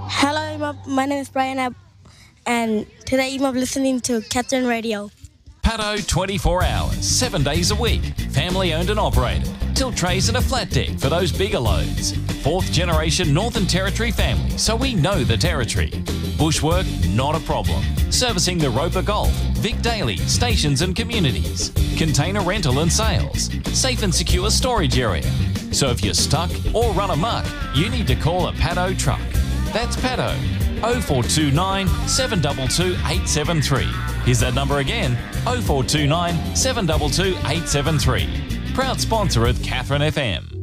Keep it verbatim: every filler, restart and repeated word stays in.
Hello, my, my name is Brian Ab, and today I'm listening to Catherine Radio. Paddo twenty-four hours, seven days a week. Family owned and operated. Tilt trays and a flat deck for those bigger loads. Fourth generation Northern Territory family, so we know the territory. Bushwork, not a problem. Servicing the Roper Golf, Vic Daily, stations and communities. Container rental and sales. Safe and secure storage area. So if you're stuck or run amok, you need to call a Paddo truck. That's Paddo. oh four two nine, seven two two, eight seven three. Here's that number again, oh four two nine, seven two two, eight seven three. Proud sponsor of Catherine F M.